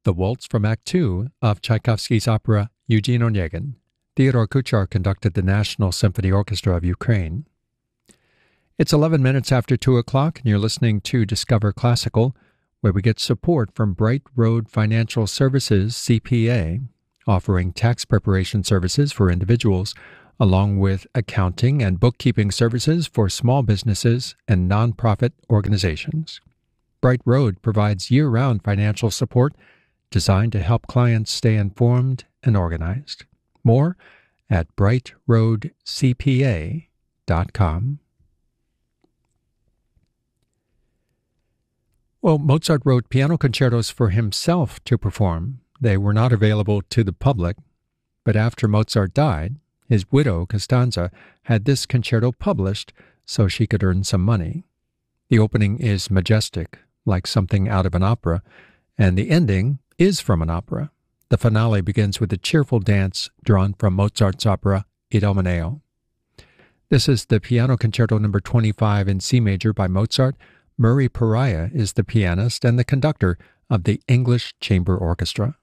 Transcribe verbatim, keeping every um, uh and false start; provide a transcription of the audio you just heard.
The waltz from Act Two of Tchaikovsky's opera Eugene Onegin. Theodore Kuchar conducted the National Symphony Orchestra of Ukraine. It's eleven minutes after two o'clock, and you're listening to Discover Classical, where we get support from Bright Road Financial Services, C P A, offering tax preparation services for individuals, along with accounting and bookkeeping services for small businesses and nonprofit organizations. Bright Road provides year-round financial support designed to help clients stay informed and organized. More at bright road c p a dot com. Well, Mozart wrote piano concertos for himself to perform. They were not available to the public, but after Mozart died, his widow, Costanza, had this concerto published so she could earn some money. The opening is majestic, like something out of an opera, and the ending is from an opera. The finale begins with a cheerful dance drawn from Mozart's opera Idomeneo. This is the Piano Concerto number twenty-five in C major by Mozart. Murray Pariah is the pianist and the conductor of the English Chamber Orchestra.